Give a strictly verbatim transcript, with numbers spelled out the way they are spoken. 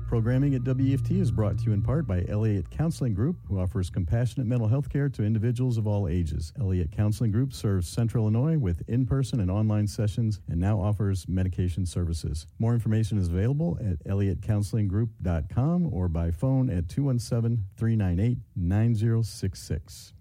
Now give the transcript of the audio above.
Programming at W F T is brought to you in part by Elliott Counseling Group, who offers compassionate mental health care to individuals of all ages. Elliott Counseling Group serves Central Illinois with in-person and online sessions and now offers medication services. More information is available at elliott counseling group dot com or by phone at two one seven, three nine eight, nine zero six six.